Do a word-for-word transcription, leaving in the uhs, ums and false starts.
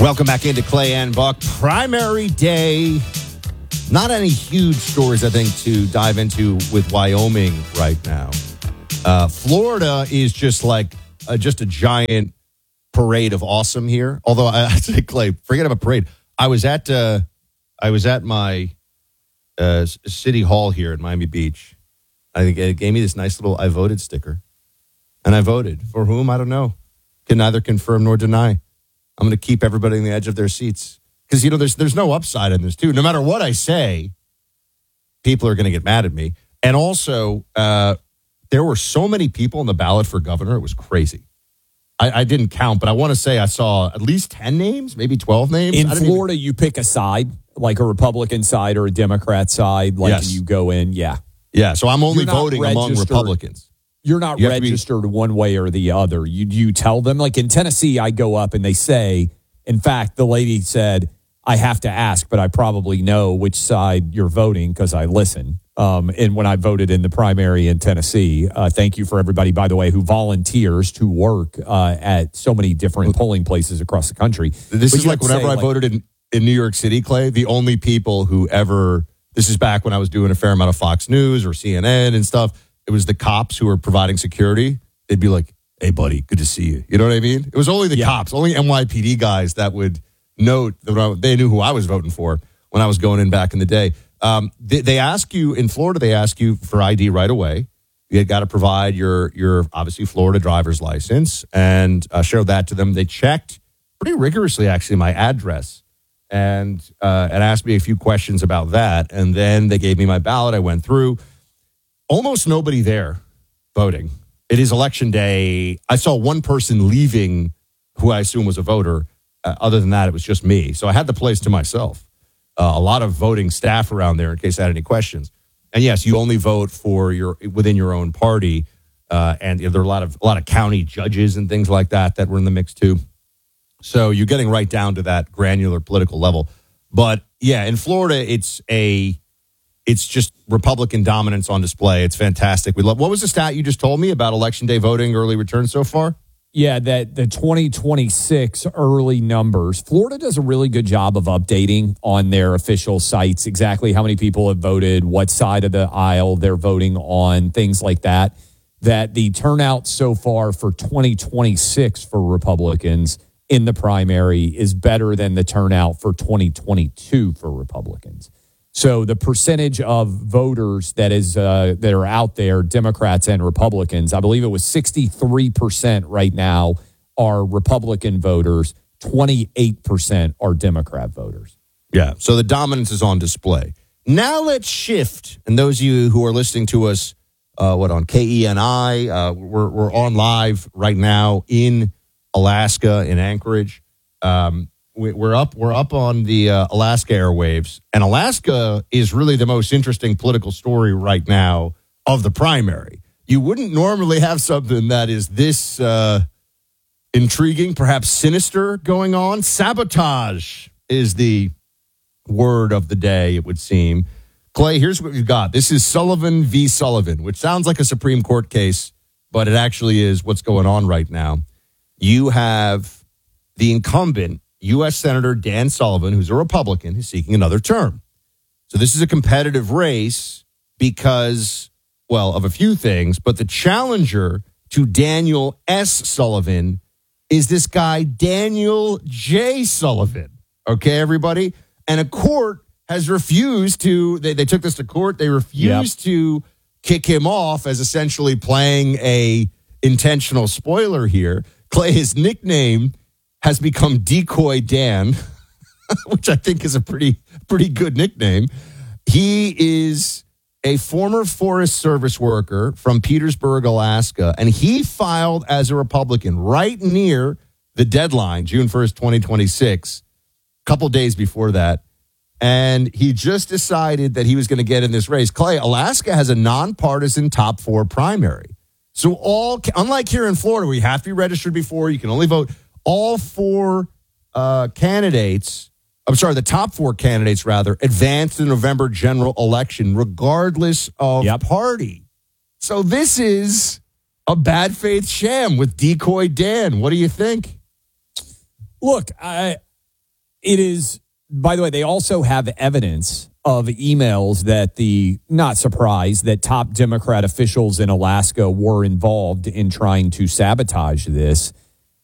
Welcome back into Clay and Buck. Primary day. Not any huge stories, I think, to dive into with Wyoming right now. Uh, Florida is just like uh, just a giant parade of awesome here. Although I, I say, Clay, forget about parade. I was at uh, I was at my uh, city hall here in Miami Beach. I think it gave me this nice little "I voted" sticker, and I voted for whom I don't know. Can neither confirm nor deny. I'm going to keep everybody on the edge of their seats. Because, you know, there's there's no upside in this, too. No matter what I say, people are going to get mad at me. And also, uh, there were so many people on the ballot for governor. It was crazy. I, I didn't count, but I want to say I saw at least ten names, maybe twelve names. In Florida, even... you pick a side, like a Republican side or a Democrat side. Like yes. You go in, yeah. Yeah, so I'm only voting among Republicans. You're not you registered be... one way or the other. You you tell them, like in Tennessee, I go up and they say, in fact, the lady said, I have to ask, but I probably know which side you're voting because I listen. Um, and when I voted in the primary in Tennessee, uh, thank you for everybody, by the way, who volunteers to work uh, at so many different polling places across the country. This but is like whenever say, I like, voted in, in New York City, Clay, the only people who ever, this is back when I was doing a fair amount of Fox News or C N N and stuff. It was the cops who were providing security. They'd be like, hey, buddy, good to see you. You know what I mean? It was only the yeah. cops, only N Y P D guys that would note that they knew who I was voting for when I was going in back in the day. Um, they, they ask you, in Florida, they ask you for I D right away. You got to provide your, your obviously, Florida driver's license and uh, show that to them. They checked pretty rigorously, actually, my address and, uh, and asked me a few questions about that. And then they gave me my ballot. I went through. Almost nobody there voting. It is election day. I saw one person leaving who I assume was a voter. Uh, other than that, it was just me. So I had the place to myself. Uh, a lot of voting staff around there in case I had any questions. And yes, you only vote for your within your own party. Uh, and you know, there are a lot of a lot of county judges and things like that that were in the mix too. So you're getting right down to that granular political level. But yeah, in Florida, it's a It's just Republican dominance on display. It's fantastic. We love. What was the stat you just told me about election day voting early return so far? Yeah, that the twenty twenty-six early numbers. Florida does a really good job of updating on their official sites exactly how many people have voted, what side of the aisle they're voting on, things like that. That the turnout so far for twenty twenty-six for Republicans in the primary is better than the turnout for twenty twenty-two for Republicans. So the percentage of voters that is uh, that are out there, Democrats and Republicans, I believe it was sixty-three percent right now are Republican voters, twenty-eight percent are Democrat voters. Yeah, so the dominance is on display. Now let's shift. And those of you who are listening to us, uh, what, on K E N I, uh, we're, we're on live right now in Alaska, in Anchorage. Um We're up. We're up on the uh, Alaska airwaves, and Alaska is really the most interesting political story right now of the primary. You wouldn't normally have something that is this uh, intriguing, perhaps sinister, going on. Sabotage is the word of the day, it would seem. Clay, here's what we've got. This is Sullivan v. Sullivan, which sounds like a Supreme Court case, but it actually is what's going on right now. You have the incumbent U S Senator Dan Sullivan, who's a Republican, who's seeking another term. So this is a competitive race because, well, of a few things, but the challenger to Daniel S. Sullivan is this guy, Daniel J. Sullivan. Okay, everybody? And a court has refused to, they, they took this to court, they refused yep. to kick him off as essentially playing a intentional spoiler here. Clay, his nickname has become Decoy Dan, which I think is a pretty pretty good nickname. He is a former Forest Service worker from Petersburg, Alaska, and he filed as a Republican right near the deadline, June first, twenty twenty-six, a couple days before that. And he just decided that he was going to get in this race. Clay, Alaska has a nonpartisan top four primary. So all, unlike here in Florida, where you have to be registered before, you can only vote. All four uh, candidates, I'm sorry, the top four candidates, rather, advanced the November general election, regardless of yep. party. So this is a bad faith sham with Decoy Dan. What do you think? Look, I It is, by the way, they also have evidence of emails that the, not surprised, that top Democrat officials in Alaska were involved in trying to sabotage this.